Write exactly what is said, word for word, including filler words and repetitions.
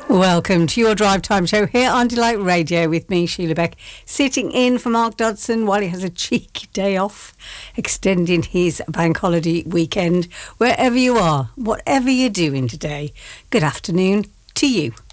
Welcome to your Drive Time Show here on Delight Radio with me, Sheila Beck, sitting in for Mark Dodson while he has a cheeky day off, extending his bank holiday weekend. Wherever you are, whatever you're doing today, good afternoon to you.